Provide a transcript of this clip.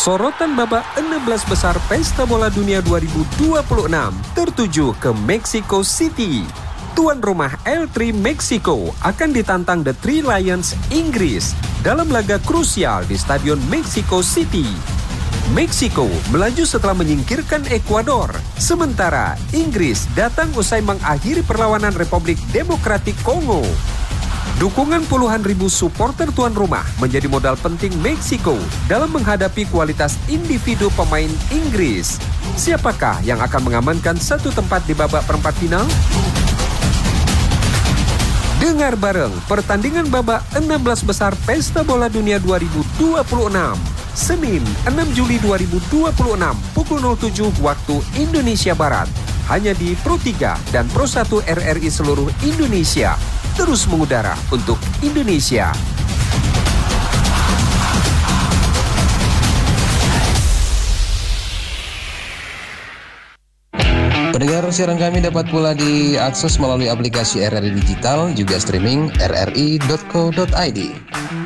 Sorotan babak 16 besar Pesta Bola Dunia 2026 tertuju ke Mexico City. Tuan rumah L3 Meksiko akan ditantang The Three Lions Inggris dalam laga krusial di Stadion Mexico City. Meksiko melaju setelah menyingkirkan Ekuador, sementara Inggris datang usai mengakhiri perlawanan Republik Demokratik Kongo. Dukungan puluhan ribu supporter tuan rumah menjadi modal penting Meksiko dalam menghadapi kualitas individu pemain Inggris. Siapakah yang akan mengamankan satu tempat di babak perempat final? Dengar bareng pertandingan babak 16 besar Pesta Bola Dunia 2026. Senin 6 Juli 2026 pukul 07 waktu Indonesia Barat. Hanya di Pro 3 dan Pro 1 RRI seluruh Indonesia. Terus mengudara untuk Indonesia. Pendengar siaran kami dapat pula diakses melalui aplikasi RRI Digital, juga streaming rri.co.id.